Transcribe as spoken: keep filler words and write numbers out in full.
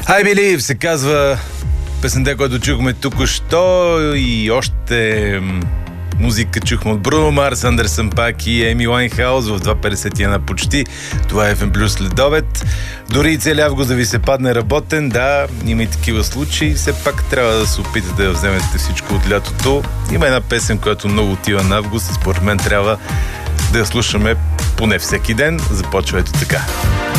I Believe се казва песента, която чухме току-що, и още музика чухме от Бруно Марс, Андерсън Пак и Еми Уайнхаус в два петдесет и едно почти. Това е еф ем Плюс следобед. Дори и целият август да ви се падне работен, да, има и такива случаи. Все пак трябва да се опитате да вземете всичко от лятото. Има една песен, която много отива на август и според мен трябва да я слушаме поне всеки ден. Започва ето така.